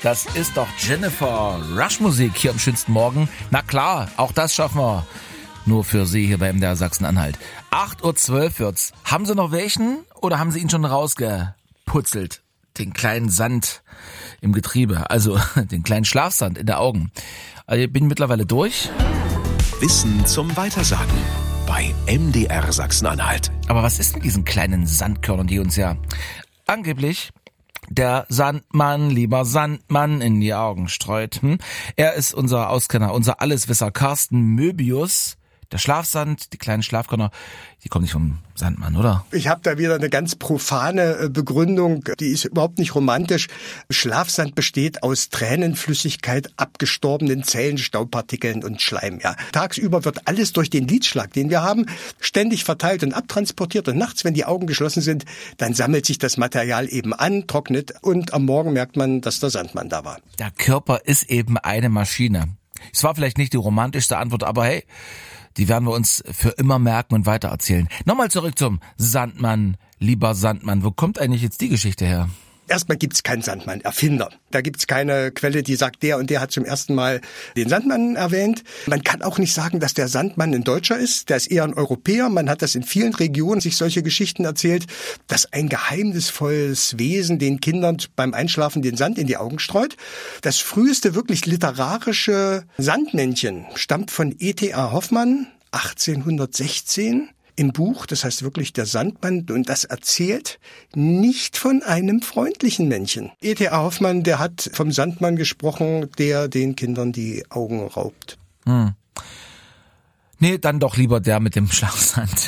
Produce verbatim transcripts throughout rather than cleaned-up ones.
Das ist doch Jennifer Rush Musik hier am schönsten Morgen. Na klar, auch das schaffen wir. Nur für Sie hier bei M D R Sachsen-Anhalt. acht Uhr zwölf wird's. Haben Sie noch welchen oder haben Sie ihn schon rausgeputzelt? Den kleinen Sand im Getriebe, also den kleinen Schlafsand in den Augen. Also ich bin mittlerweile durch. Wissen zum Weitersagen bei M D R Sachsen-Anhalt. Aber was ist mit diesen kleinen Sandkörnern, die uns ja angeblich der Sandmann, lieber Sandmann, in die Augen streut? Hm? Er ist unser Auskenner, unser Alleswisser Carsten Möbius. Der Schlafsand, die kleinen Schlafkörner, die kommen nicht vom Sandmann, oder? Ich habe da wieder eine ganz profane Begründung, die ist überhaupt nicht romantisch. Schlafsand besteht aus Tränenflüssigkeit, abgestorbenen Zellen, Staubpartikeln und Schleim. Ja. Tagsüber wird alles durch den Lidschlag, den wir haben, ständig verteilt und abtransportiert. Und nachts, wenn die Augen geschlossen sind, dann sammelt sich das Material eben an, trocknet und am Morgen merkt man, dass der Sandmann da war. Der Körper ist eben eine Maschine. Es war vielleicht nicht die romantischste Antwort, aber hey, die werden wir uns für immer merken und weitererzählen. Nochmal zurück zum Sandmann, lieber Sandmann. Wo kommt eigentlich jetzt die Geschichte her? Erstmal gibt's keinen Sandmann, Erfinder. Da gibt's keine Quelle, die sagt, der und der hat zum ersten Mal den Sandmann erwähnt. Man kann auch nicht sagen, dass der Sandmann ein Deutscher ist. Der ist eher ein Europäer. Man hat das in vielen Regionen sich solche Geschichten erzählt, dass ein geheimnisvolles Wesen den Kindern beim Einschlafen den Sand in die Augen streut. Das früheste wirklich literarische Sandmännchen stammt von E T A Hoffmann, achtzehnhundertsechzehn. Im Buch, das heißt wirklich der Sandmann, und das erzählt nicht von einem freundlichen Männchen. E T A Hoffmann, der hat vom Sandmann gesprochen, der den Kindern die Augen raubt. Hm. Nee, dann doch lieber der mit dem Schlafsand.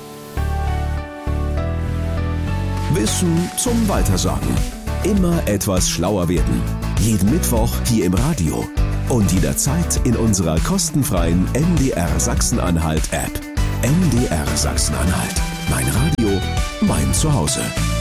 Wissen zum Weitersagen. Immer etwas schlauer werden. Jeden Mittwoch hier im Radio. Und jederzeit in unserer kostenfreien M D R Sachsen-Anhalt App. M D R Sachsen-Anhalt. Mein Radio, mein Zuhause.